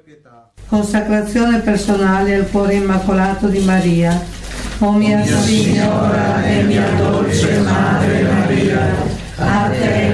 pietà. Consacrazione personale al cuore immacolato di Maria. O mia Signora e mia dolce Madre Maria, a te